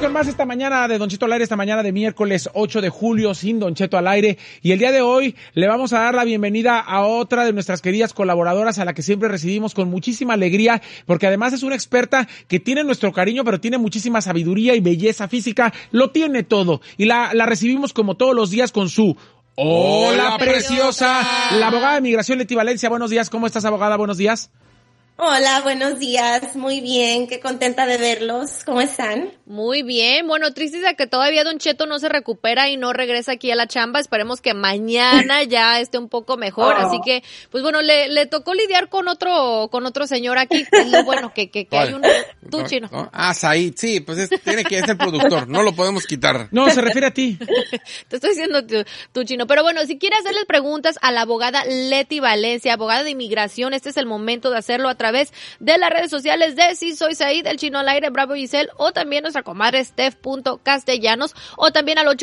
con más esta mañana de Don Cheto al aire, esta mañana de miércoles 8 de julio sin Don Cheto al aire. Y el día de hoy le vamos a dar la bienvenida a otra de nuestras queridas colaboradoras a la que siempre recibimos con muchísima alegría, porque además es una experta que tiene nuestro cariño, pero tiene muchísima sabiduría y belleza física, lo tiene todo. Y la recibimos como todos los días con su Hola preciosa, la abogada de migración Leti Valencia. Buenos días, ¿cómo estás, abogada? Buenos días. Hola, buenos días, muy bien, qué contenta de verlos, ¿cómo están? Muy bien, bueno, triste de que todavía Don Cheto no se recupera y no regresa aquí a la chamba, esperemos que mañana ya esté un poco mejor, así que, pues bueno, le tocó lidiar con otro señor aquí, y bueno, que hay un, tú, Chino. ¿No? Ah, Said, sí, pues tiene que ser el productor, no lo podemos quitar. No, se refiere a ti. Te estoy diciendo tú, Chino, pero bueno, si quieres hacerle preguntas a la abogada Leti Valencia, abogada de inmigración, este es el momento de hacerlo a través de las redes sociales de Sí Soy Said, El Chino al Aire, Bravo Giselle, o también nuestra comadre Steph.Castellanos, o también al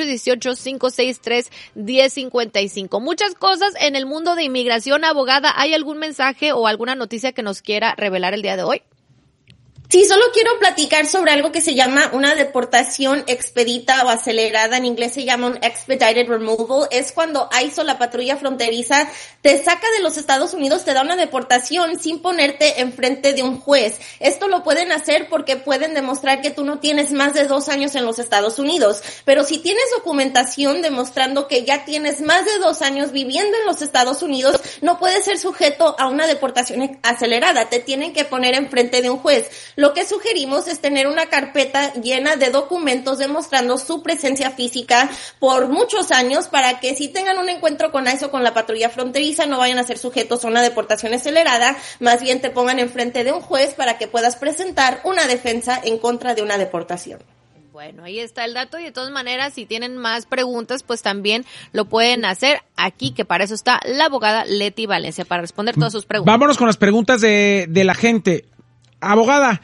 818-563-1055. Muchas cosas en el mundo de inmigración, abogada. ¿Hay algún mensaje o alguna noticia que nos quiera revelar el día de hoy? Sí, solo quiero platicar sobre algo que se llama una deportación expedita o acelerada. En inglés se llama un expedited removal. Es cuando ICE, la patrulla fronteriza, te saca de los Estados Unidos, te da una deportación sin ponerte enfrente de un juez. Esto lo pueden hacer porque pueden demostrar que tú no tienes más de 2 años en los Estados Unidos. Pero si tienes documentación demostrando que ya tienes más de 2 años viviendo en los Estados Unidos, no puedes ser sujeto a una deportación acelerada. Te tienen que poner enfrente de un juez. Lo que sugerimos es tener una carpeta llena de documentos demostrando su presencia física por muchos años para que si tengan un encuentro con ICE o con la patrulla fronteriza no vayan a ser sujetos a una deportación acelerada, más bien te pongan enfrente de un juez para que puedas presentar una defensa en contra de una deportación. Bueno, ahí está el dato y de todas maneras, si tienen más preguntas, pues también lo pueden hacer aquí, que para eso está la abogada Leti Valencia, para responder todas sus preguntas. Vámonos con las preguntas de la gente. Abogada,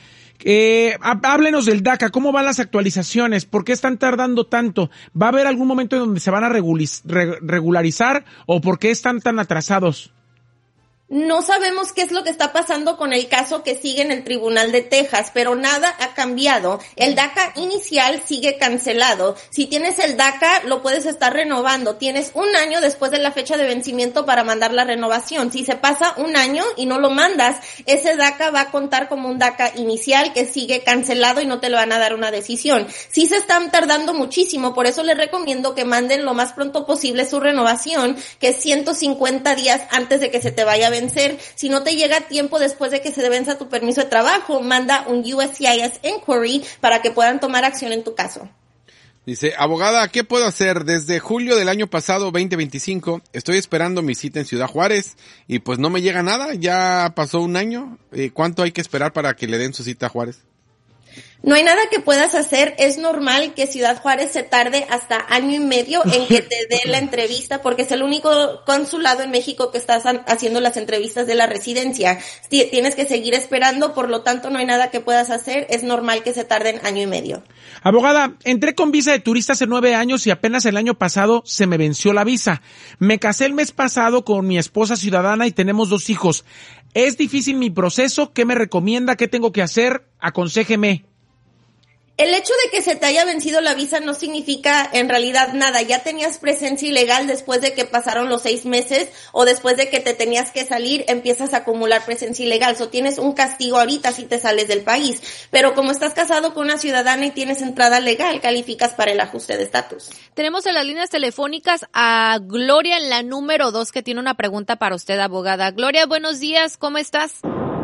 háblenos del DACA, ¿cómo van las actualizaciones? ¿Por qué están tardando tanto? ¿Va a haber algún momento en donde se van a regularizar o por qué están tan atrasados? No sabemos qué es lo que está pasando con el caso que sigue en el Tribunal de Texas, pero nada ha cambiado. El DACA inicial sigue cancelado. Si tienes el DACA, lo puedes estar renovando. Tienes 1 año después de la fecha de vencimiento para mandar la renovación. Si se pasa 1 año y no lo mandas, ese DACA va a contar como un DACA inicial que sigue cancelado y no te lo van a dar una decisión. Sí se están tardando muchísimo, por eso les recomiendo que manden lo más pronto posible su renovación, que es 150 días antes de que se te vaya a vencer. Si no te llega tiempo después de que se venza tu permiso de trabajo, manda un USCIS inquiry para que puedan tomar acción en tu caso. Dice, abogada, ¿qué puedo hacer? Desde julio del año pasado, 2025, estoy esperando mi cita en Ciudad Juárez y pues no me llega nada, ya pasó 1 año. ¿Cuánto hay que esperar para que le den su cita a Juárez? No hay nada que puedas hacer, es normal que Ciudad Juárez se tarde hasta 1 año y medio en que te dé la entrevista, porque es el único consulado en México que está haciendo las entrevistas de la residencia. Tienes que seguir esperando, por lo tanto no hay nada que puedas hacer, es normal que se tarden 1 año y medio. Abogada, entré con visa de turista hace 9 años y apenas el año pasado se me venció la visa. Me casé el mes pasado con mi esposa ciudadana y tenemos 2 hijos. ¿Es difícil mi proceso? ¿Qué me recomienda? ¿Qué tengo que hacer? Aconséjeme. El hecho de que se te haya vencido la visa no significa en realidad nada. Ya tenías presencia ilegal después de que pasaron los 6 meses o después de que te tenías que salir, empiezas a acumular presencia ilegal. Tienes un castigo ahorita si te sales del país. Pero como estás casado con una ciudadana y tienes entrada legal, calificas para el ajuste de estatus. Tenemos en las líneas telefónicas a Gloria en la número 2 que tiene una pregunta para usted, abogada. Gloria, buenos días, ¿cómo estás?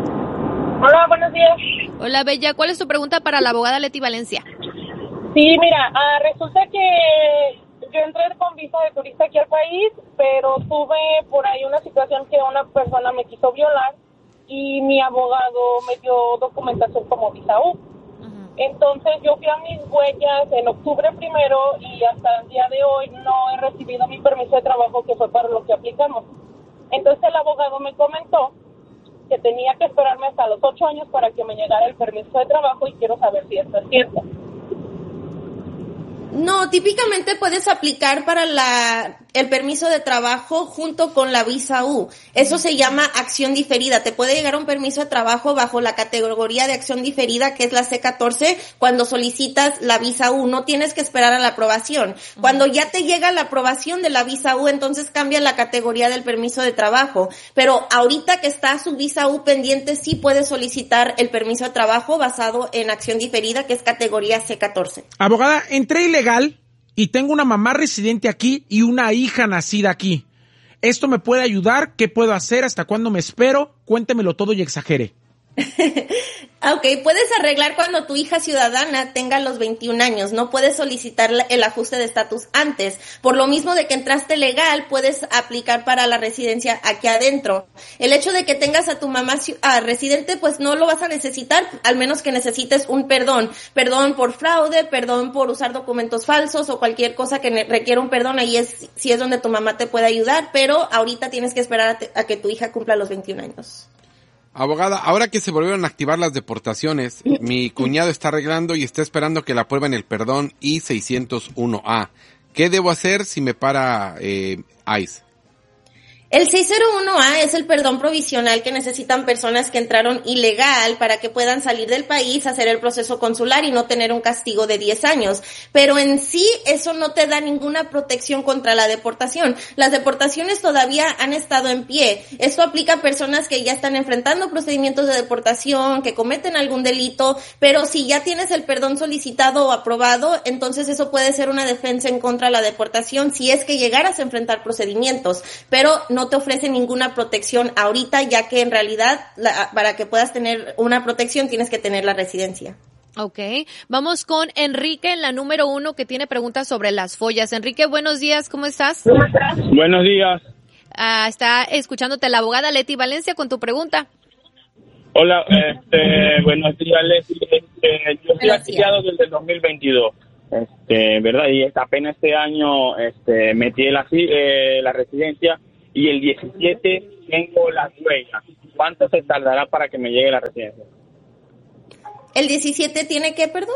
Hola, buenos días. Hola, Bella. ¿Cuál es tu pregunta para la abogada Leti Valencia? Sí, mira, resulta que yo entré con visa de turista aquí al país, pero tuve por ahí una situación que una persona me quiso violar y mi abogado me dio documentación como visa U. Entonces yo fui a mis huellas en octubre 1 y hasta el día de hoy no he recibido mi permiso de trabajo, que fue para lo que aplicamos. Entonces el abogado me comentó que tenía que esperarme hasta los 8 años para que me llegara el permiso de trabajo y quiero saber si esto es cierto. No, típicamente puedes aplicar para el permiso de trabajo junto con la visa U. Eso se llama acción diferida. Te puede llegar un permiso de trabajo bajo la categoría de acción diferida, que es la C14, cuando solicitas la visa U. No tienes que esperar a la aprobación. Cuando ya te llega la aprobación de la visa U, entonces cambia la categoría del permiso de trabajo. Pero ahorita que está su visa U pendiente, sí puedes solicitar el permiso de trabajo basado en acción diferida, que es categoría C14. Abogada, entré ilegal y tengo una mamá residente aquí y una hija nacida aquí. ¿Esto me puede ayudar? ¿Qué puedo hacer? ¿Hasta cuándo me espero? Cuéntemelo todo y exagere. Okay, puedes arreglar cuando tu hija ciudadana tenga los 21 años. No puedes solicitar el ajuste de estatus antes. Por lo mismo de que entraste legal, puedes aplicar para la residencia aquí adentro. El hecho de que tengas a tu mamá residente, pues no lo vas a necesitar, al menos que necesites un perdón. Perdón por fraude, perdón por usar documentos falsos o cualquier cosa que requiera un perdón. Ahí sí es donde tu mamá te puede ayudar, pero ahorita tienes que esperar a que tu hija cumpla los 21 años. Abogada, ahora que se volvieron a activar las deportaciones, mi cuñado está arreglando y está esperando que le aprueben el perdón I-601A. ¿Qué debo hacer si me para ICE? El 601A es el perdón provisional que necesitan personas que entraron ilegal para que puedan salir del país, hacer el proceso consular y no tener un castigo de 10 años. Pero en sí eso no te da ninguna protección contra la deportación. Las deportaciones todavía han estado en pie. Esto aplica a personas que ya están enfrentando procedimientos de deportación, que cometen algún delito, pero si ya tienes el perdón solicitado o aprobado, entonces eso puede ser una defensa en contra de la deportación si es que llegaras a enfrentar procedimientos. Pero no te ofrece ninguna protección ahorita, ya que en realidad para que puedas tener una protección tienes que tener la residencia. Okay, vamos con Enrique en la número 1 que tiene preguntas sobre las follas. Enrique, buenos días, ¿cómo estás? Buenos días. Está escuchándote la abogada Leti Valencia con tu pregunta. Hola, buenos días, Leti. Yo estoy afiliado desde el 2022. ¿Verdad? Y apenas este año metí la residencia y el 17 tengo las huellas. ¿Cuánto se tardará para que me llegue la residencia? ¿El 17 tiene qué, perdón?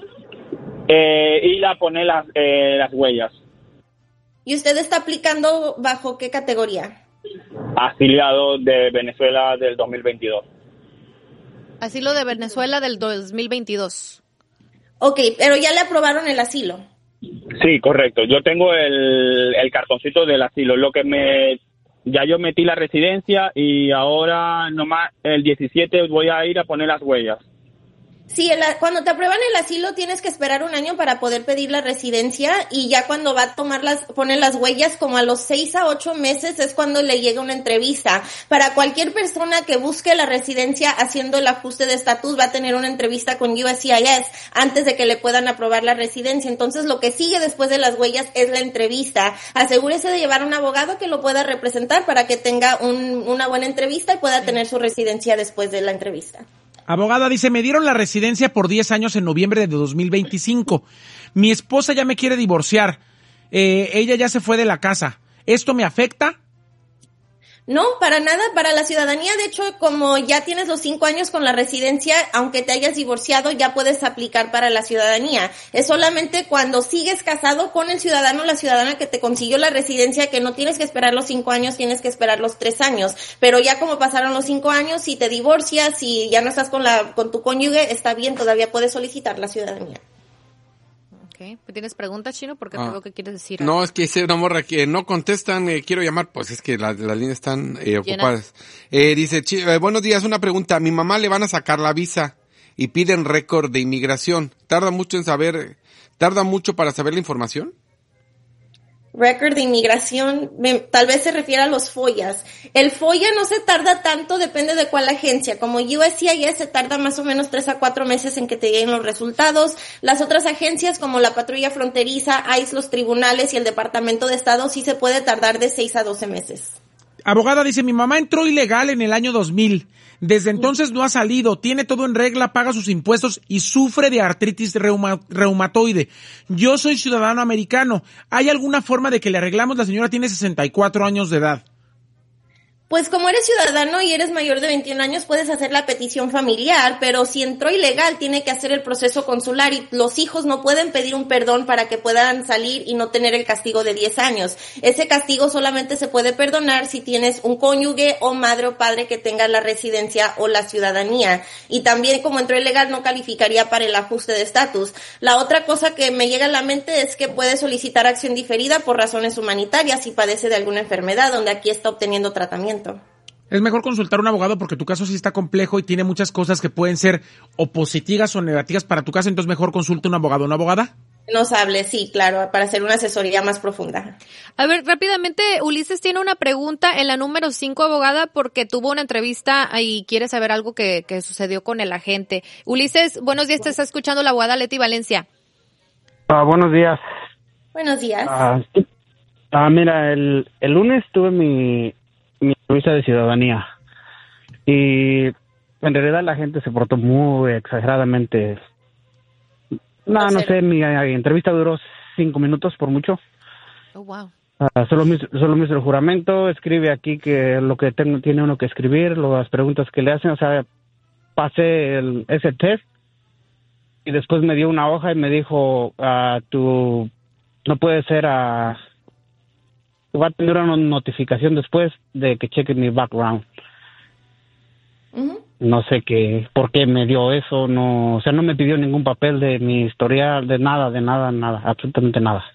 Ir a poner las huellas. ¿Y usted está aplicando bajo qué categoría? Afiliado de Venezuela del 2022. Asilo de Venezuela del 2022. Okay, pero ya le aprobaron el asilo. Sí, correcto. Yo tengo el cartoncito del asilo. Ya yo metí la residencia y ahora nomás el 17 voy a ir a poner las huellas. Sí, cuando te aprueban el asilo tienes que esperar un año para poder pedir la residencia y ya cuando va a poner las huellas como a los 6 a 8 meses es cuando le llega una entrevista. Para cualquier persona que busque la residencia haciendo el ajuste de estatus va a tener una entrevista con USCIS antes de que le puedan aprobar la residencia. Entonces lo que sigue después de las huellas es la entrevista. Asegúrese de llevar un abogado que lo pueda representar para que tenga una buena entrevista y pueda tener su residencia después de la entrevista. Abogada, dice, me dieron la residencia por 10 años en noviembre de 2025. Mi esposa ya me quiere divorciar. Ella ya se fue de la casa. ¿Esto me afecta? No, para nada, para la ciudadanía. De hecho, como ya tienes los 5 años con la residencia, aunque te hayas divorciado, ya puedes aplicar para la ciudadanía. Es solamente cuando sigues casado con el ciudadano o la ciudadana que te consiguió la residencia, que no tienes que esperar los 5 años, tienes que esperar los 3 años. Pero ya como pasaron los 5 años, si te divorcias, si ya no estás con tu cónyuge, está bien, todavía puedes solicitar la ciudadanía. Okay. ¿Tienes preguntas, Chino? Porque creo que quieres decir. No, es que dice una morra que no contestan, quiero llamar, pues es que las líneas están ocupadas. Dice, buenos días, una pregunta, a mi mamá le van a sacar la visa y piden récord de inmigración. ¿Tarda mucho para saber la información? Récord de inmigración, tal vez se refiere a los FOIAs. El FOIA no se tarda tanto, depende de cuál agencia. Como USCIS se tarda más o menos 3 a 4 meses en que te lleguen los resultados. Las otras agencias como la Patrulla Fronteriza, ICE, los tribunales y el Departamento de Estado sí se puede tardar de 6 a 12 meses. Abogada, dice, mi mamá entró ilegal en el año 2000. Desde entonces no ha salido, tiene todo en regla, paga sus impuestos y sufre de artritis reumatoide. Yo soy ciudadano americano. ¿Hay alguna forma de que le arreglamos? La señora tiene 64 años de edad. Pues como eres ciudadano y eres mayor de 21 años, puedes hacer la petición familiar, pero si entró ilegal, tiene que hacer el proceso consular y los hijos no pueden pedir un perdón para que puedan salir y no tener el castigo de 10 años. Ese castigo solamente se puede perdonar si tienes un cónyuge o madre o padre que tenga la residencia o la ciudadanía. Y también como entró ilegal no calificaría para el ajuste de estatus. La otra cosa que me llega a la mente es que puede solicitar acción diferida por razones humanitarias si padece de alguna enfermedad donde aquí está obteniendo tratamiento. Es mejor consultar a un abogado porque tu caso sí está complejo y tiene muchas cosas que pueden ser o positivas o negativas para tu caso, entonces mejor consulta a un abogado, ¿una abogada? Nos hable, sí, claro, para hacer una asesoría más profunda. A ver, rápidamente, Ulises tiene una pregunta en la número 5, abogada, porque tuvo una entrevista y quiere saber algo que sucedió con el agente. Ulises, buenos días, te está escuchando la abogada Leti Valencia. Buenos días. Buenos días. Mira, el lunes tuve mi entrevista de ciudadanía y en realidad la gente se portó muy exageradamente. No sé, mi entrevista duró 5 minutos por mucho. Oh, wow. Solo me hizo el juramento, escribe aquí que lo que tiene uno que escribir, las preguntas que le hacen, o sea, pasé ese test y después me dio una hoja y me dijo, tú no puedes ser va a tener una notificación después de que chequen mi background. Uh-huh. No sé por qué me dio eso, no me pidió ningún papel de mi historial, de nada, absolutamente nada.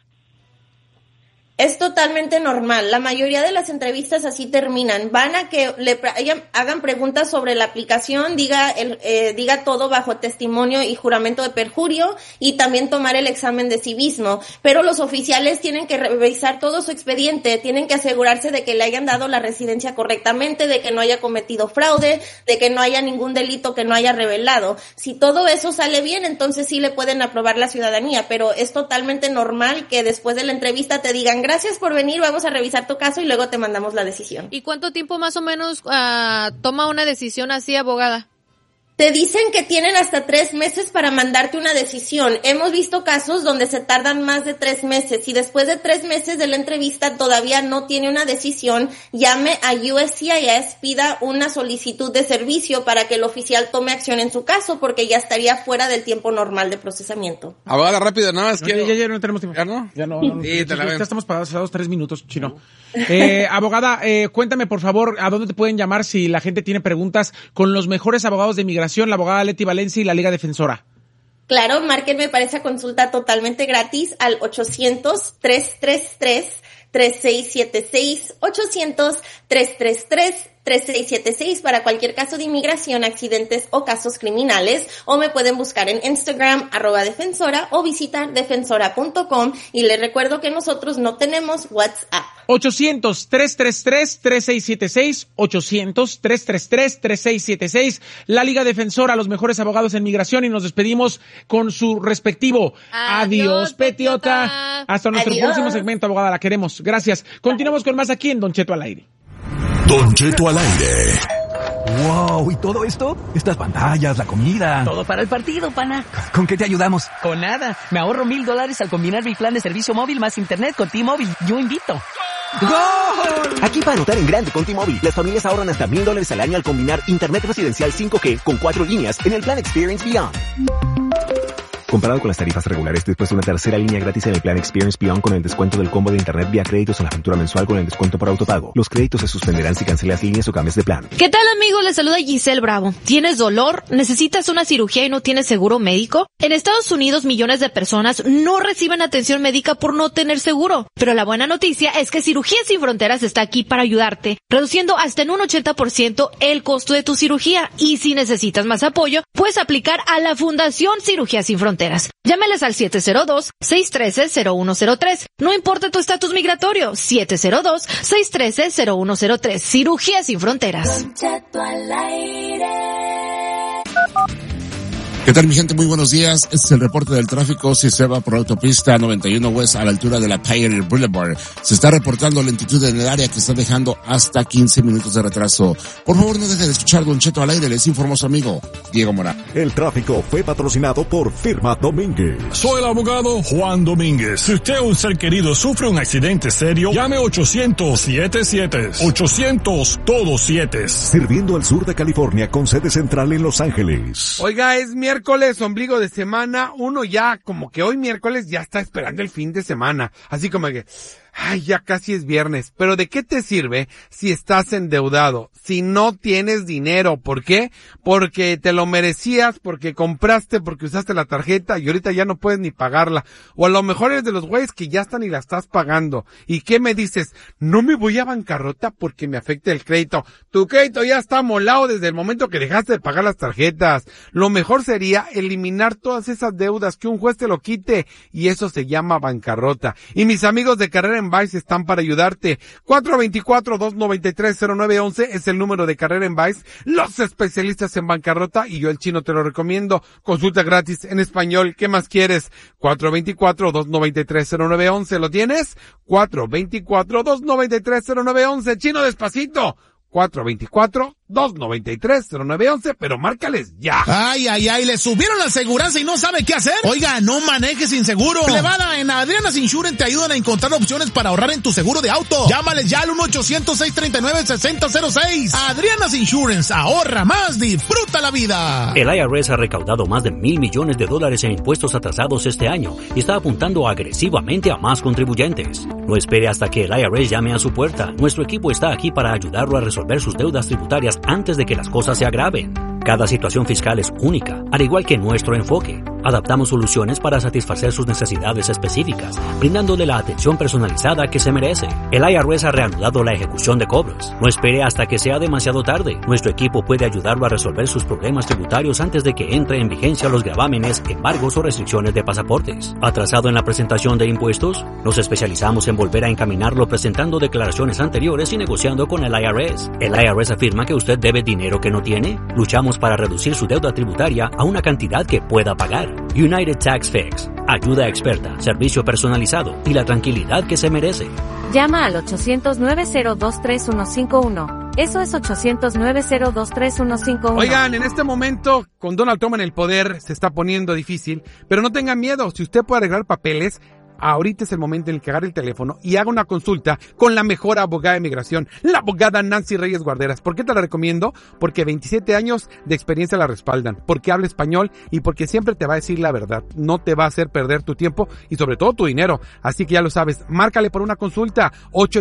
Es totalmente normal. La mayoría de las entrevistas así terminan. Van a que hagan preguntas sobre la aplicación, diga todo bajo testimonio y juramento de perjurio y también tomar el examen de civismo. Pero los oficiales tienen que revisar todo su expediente, tienen que asegurarse de que le hayan dado la residencia correctamente, de que no haya cometido fraude, de que no haya ningún delito que no haya revelado. Si todo eso sale bien, entonces sí le pueden aprobar la ciudadanía, pero es totalmente normal que después de la entrevista te digan gracias por venir, vamos a revisar tu caso y luego te mandamos la decisión. ¿Y cuánto tiempo más o menos toma una decisión así, abogada? Te dicen que tienen hasta 3 meses para mandarte una decisión. Hemos visto casos donde se tardan más de 3 meses. Si después de 3 meses de la entrevista todavía no tiene una decisión, llame a USCIS, pida una solicitud de servicio para que el oficial tome acción en su caso, porque ya estaría fuera del tiempo normal de procesamiento. Abogada, rápido, nada más quiero... Ya no tenemos tiempo. ¿Ya no? Ya no. Sí, te la ven. Ya estamos pagados 3 minutos, Chino. Abogada, cuéntame por favor, ¿a dónde te pueden llamar si la gente tiene preguntas con los mejores abogados de inmigración, la abogada Leti Valencia y la Liga Defensora? Claro, márquenme para esa consulta totalmente gratis al 800-333-3676, 800-333-3676 para cualquier caso de inmigración, accidentes o casos criminales, o me pueden buscar en Instagram @defensora o visitar defensora.com y les recuerdo que nosotros no tenemos WhatsApp. 800-333-3676, 800-333-3676, la Liga Defensora, los mejores abogados en migración, y nos despedimos con su respectivo adiós, Petiota. Hasta nuestro próximo segmento, abogada, la queremos. Gracias. Continuamos con más aquí en Don Cheto al Aire. Don Cheto al Aire. Wow, ¿y todo esto? Estas pantallas, la comida. Todo para el partido, pana. ¿Con qué te ayudamos? Con nada. Me ahorro $1,000 al combinar mi plan de servicio móvil más internet con T-Mobile. Yo invito. ¡Gol! Aquí para anotar en grande con T-Mobile, las familias ahorran hasta $1,000 al año al combinar internet residencial 5G con 4 líneas en el plan Experience Beyond. Comparado con las tarifas regulares, después de una tercera línea gratis en el plan Experience Beyond con el descuento del combo de internet vía créditos en la factura mensual con el descuento por autopago. Los créditos se suspenderán si cancelas líneas o cambias de plan. ¿Qué tal, amigos? Les saluda Giselle Bravo. ¿Tienes dolor? ¿Necesitas una cirugía y no tienes seguro médico? En Estados Unidos, millones de personas no reciben atención médica por no tener seguro. Pero la buena noticia es que Cirugías Sin Fronteras está aquí para ayudarte, reduciendo hasta en un 80% el costo de tu cirugía. Y si necesitas más apoyo, puedes aplicar a la Fundación Cirugías Sin Fronteras. Llámales al 702-613-0103. No importa tu estatus migratorio, 702-613-0103. Cirugías Sin Fronteras. ¿Qué tal, mi gente? Muy buenos días. Este es el reporte del tráfico. Si se va por la autopista 91 West a la altura de la Pioneer Boulevard, se está reportando lentitud en el área que está dejando hasta 15 minutos de retraso. Por favor, no deje de escuchar Don Cheto al aire. Les informó su amigo Diego Morán. El tráfico fue patrocinado por Firma Domínguez. Soy el abogado Juan Domínguez. Si usted o un ser querido sufre un accidente serio, llame 800-77. 800 todos 7. Sirviendo al sur de California con sede central en Los Ángeles. Oiga, es miércoles, ombligo de semana. Uno ya, como que hoy miércoles, ya está esperando el fin de semana. Así como que, ay, ya casi es viernes. Pero ¿de qué te sirve si estás endeudado? Si no tienes dinero. ¿Por qué? Porque te lo merecías, porque compraste, porque usaste la tarjeta y ahorita ya no puedes ni pagarla. O a lo mejor eres de los güeyes que ya están y la estás pagando. ¿Y qué me dices? No me voy a bancarrota porque me afecta el crédito. Tu crédito ya está molado desde el momento que dejaste de pagar las tarjetas. Lo mejor sería eliminar todas esas deudas, que un juez te lo quite, y eso se llama bancarrota. Y mis amigos de Carrera en Vice están para ayudarte. 424-293-0911 es el número de Carrera en Vice, los especialistas en bancarrota, y yo el chino te lo recomiendo. Consulta gratis en español. ¿Qué más quieres? 424-293-0911. ¿Lo tienes? 424-293-0911. Chino, despacito. 424-293-0911, pero márcales ya. Ay, le subieron la aseguranza y no sabe qué hacer. Oiga, no manejes sin seguro. Plebada, en Adriana's Insurance te ayudan a encontrar opciones para ahorrar en tu seguro de auto. Llámales ya al 1-800-639-6006. Adriana's Insurance, ahorra más, disfruta la vida. El IRS ha recaudado más de $1,000 millones en impuestos atrasados este año y está apuntando agresivamente a más contribuyentes. No espere hasta que el IRS llame a su puerta. Nuestro equipo está aquí para ayudarlo a resolver sus deudas tributarias antes de que las cosas se agraven. Cada situación fiscal es única, al igual que nuestro enfoque. Adaptamos soluciones para satisfacer sus necesidades específicas, brindándole la atención personalizada que se merece. El IRS ha reanudado la ejecución de cobros. No espere hasta que sea demasiado tarde. Nuestro equipo puede ayudarlo a resolver sus problemas tributarios antes de que entre en vigencia los gravámenes, embargos o restricciones de pasaportes. ¿Atrasado en la presentación de impuestos? Nos especializamos en volver a encaminarlo presentando declaraciones anteriores y negociando con el IRS. ¿El IRS afirma que usted debe dinero que no tiene? Luchamos para reducir su deuda tributaria a una cantidad que pueda pagar. United Tax Fix. Ayuda experta, servicio personalizado y la tranquilidad que se merece. Llama al 800-902-3151. Eso es 800-902-3151. Oigan, en este momento, con Donald Trump en el poder, se está poniendo difícil, pero no tengan miedo. Si usted puede arreglar papeles, ahorita es el momento en el que agarre el teléfono y haga una consulta con la mejor abogada de migración, la abogada Nancy Reyes Guarderas. ¿Por qué te la recomiendo? Porque 27 años de experiencia la respaldan, porque habla español y porque siempre te va a decir la verdad. No te va a hacer perder tu tiempo y sobre todo tu dinero. Así que ya lo sabes, márcale por una consulta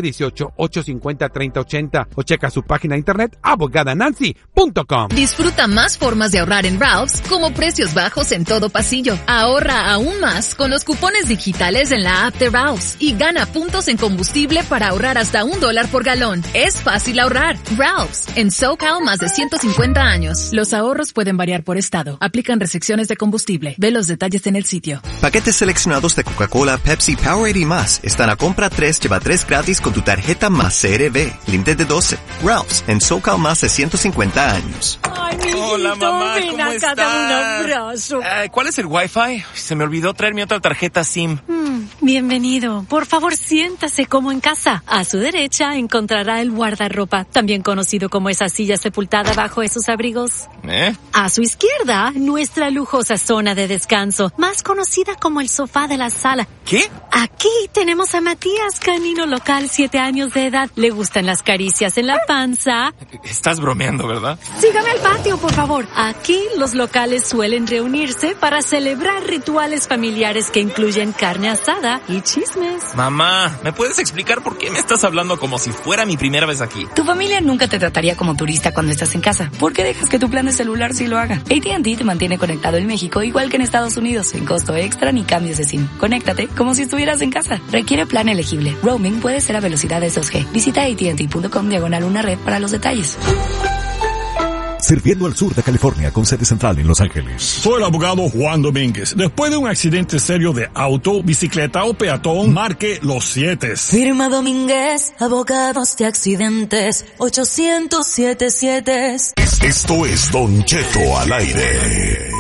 818-850-3080 o checa su página de internet abogadanancy.com. Disfruta más formas de ahorrar en Ralph's, como precios bajos en todo pasillo. Ahorra aún más con los cupones digitales en la app de Ralph's y gana puntos en combustible para ahorrar hasta $1 por galón. Es fácil ahorrar. Ralph's, en SoCal más de 150 años. Los ahorros pueden variar por estado. Aplican restricciones de combustible. Ve los detalles en el sitio. Paquetes seleccionados de Coca-Cola, Pepsi, Powerade y más están a compra 3, lleva 3 gratis con tu tarjeta más CRB. Límite de 12. Ralph's, en SoCal más de 150 años. Ay, hola, mamá, ¿cómo estás? Dame un abrazo. ¿Cuál es el Wi-Fi? Se me olvidó traer mi otra tarjeta SIM. Bienvenido. Por favor, siéntase como en casa. A su derecha encontrará el guardarropa, también conocido como esa silla sepultada bajo esos abrigos. A su izquierda, nuestra lujosa zona de descanso, más conocida como el sofá de la sala. ¿Qué? Aquí tenemos a Matías, canino local, 7 años de edad. Le gustan las caricias en la panza. Estás bromeando, ¿verdad? Sígame al patio, por favor. Aquí los locales suelen reunirse para celebrar rituales familiares que incluyen carne asada y chismes. Mamá, ¿me puedes explicar por qué me estás hablando como si fuera mi primera vez aquí? Tu familia nunca te trataría como turista cuando estás en casa. ¿Por qué dejas que tu plan de celular sí lo haga? AT&T te mantiene conectado en México igual que en Estados Unidos, sin costo extra ni cambios de SIM. Conéctate como si estuvieras en casa. Requiere plan elegible. Roaming puede ser a velocidades 2G. Visita AT&T.com/una red para los detalles. Sirviendo al sur de California con sede central en Los Ángeles. Soy el abogado Juan Domínguez. Después de un accidente serio de auto, bicicleta o peatón, marque los 7. Firma Domínguez, abogados de accidentes, 800-77. Esto es Don Cheto al aire.